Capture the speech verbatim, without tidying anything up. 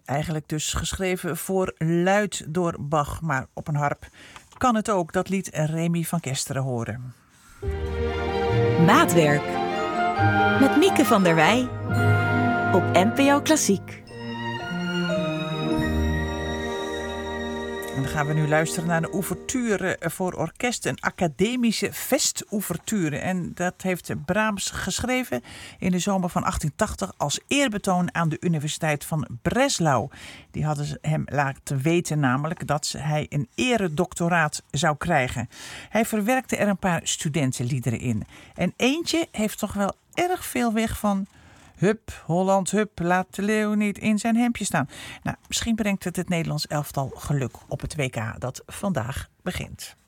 Eigenlijk dus geschreven voor luid door Bach, maar op een harp. Kan het ook, dat liet Remy van Kesteren horen. Maatwerk met Mieke van der Wij op N P O Klassiek. En dan gaan we nu luisteren naar de ouverture voor orkest, een academische vestouverture. En dat heeft Brahms geschreven in de zomer van achttien tachtig als eerbetoon aan de Universiteit van Breslau. Die hadden ze hem laten weten namelijk dat hij een eredoctoraat zou krijgen. Hij verwerkte er een paar studentenliederen in. En eentje heeft toch wel erg veel weg van Hup, Holland, hup, laat de leeuw niet in zijn hemdje staan. Nou, misschien brengt het het Nederlands elftal geluk op het W K dat vandaag begint.